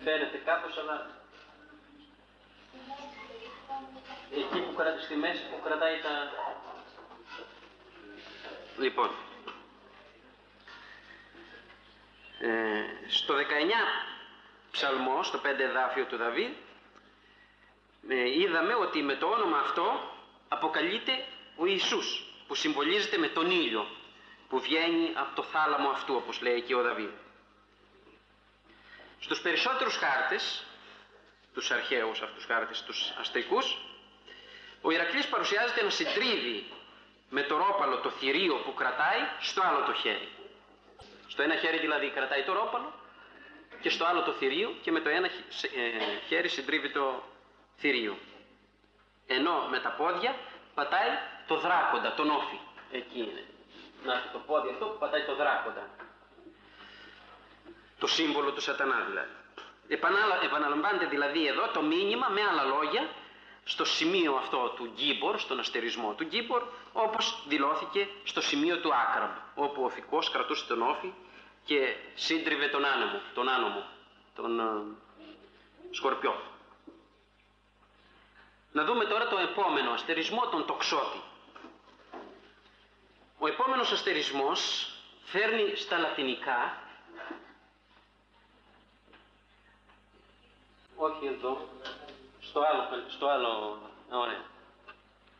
Φαίνεται κάπως, αλλά εκεί που κρατάει στη μέση, που κρατάει τα... Λοιπόν, στο 19 ψαλμό, στο 5 εδάφιο του Δαβίδ, είδαμε ότι με το όνομα αυτό αποκαλείται ο Ιησούς, που συμβολίζεται με τον ήλιο που βγαίνει από το θάλαμο αυτού, όπως λέει εκεί ο Δαβίδ. Στους περισσότερους χάρτες, τους αρχαίους αυτούς χάρτες, τους αστρικούς, ο Ηρακλής παρουσιάζεται να συντρίβει με το ρόπαλο το θηρίο που κρατάει στο άλλο το χέρι. Στο ένα χέρι δηλαδή κρατάει το ρόπαλο και στο άλλο το θηρίο, και με το ένα χέρι συντρίβει το θηρίο. Ενώ με τα πόδια πατάει το δράκοντα, τον όφη. Εκεί είναι. Να, το πόδι αυτό που πατάει το δράκοντα. Το σύμβολο του σατανά δηλαδή. Επαναλαμβάνεται δηλαδή εδώ το μήνυμα με άλλα λόγια στο σημείο αυτό του Γκίμπορ, στον αστερισμό του Γκίμπορ, όπως δηλώθηκε στο σημείο του Άκραμπ, όπου ο Φικός κρατούσε τον όφη και σύντριβε τον άνομο, τον σκορπιό. Να δούμε τώρα το επόμενο αστερισμό, τον τοξότη. Ο επόμενος αστερισμός φέρνει στα λατινικά, όχι εδώ, στο άλλο, ωραία.